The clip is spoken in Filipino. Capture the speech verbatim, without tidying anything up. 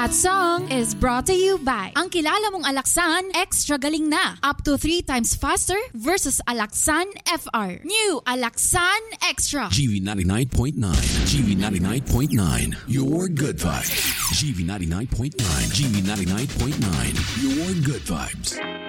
That song is brought to you by ang kilala mong Alaxan Extra Galing na. Up to three times faster versus Alaxan F R. New Alaxan Extra. G V ninety-nine point nine. G V ninety-nine point nine. Your good vibes. G V ninety-nine point nine. G V ninety-nine point nine. Your good vibes.